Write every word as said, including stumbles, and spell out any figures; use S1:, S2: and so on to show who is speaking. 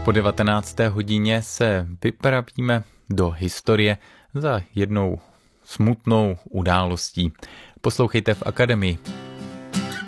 S1: Po devatenácté hodině se vypravíme do historie za jednou smutnou událostí. Poslouchejte v Akademii.